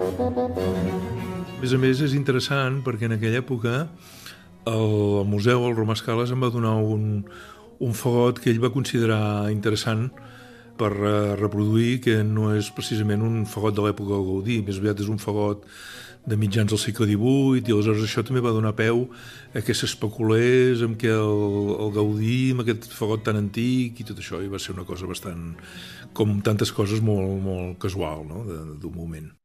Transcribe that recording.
A més, és interessant perquè en aquella època el museu, el Romà Scales, em va donar un fagot que ell va considerar interessant per reproduir, que no és precisament un fagot de l'època del Gaudí, més aviat és un fagot de mitjans del segle XVIII, i aleshores això també va donar peu a que s'especulés amb què el Gaudí, amb aquest fagot tan antic i tot això, i va ser una cosa bastant, com tantes coses, molt, molt casual, no?, d'un moment.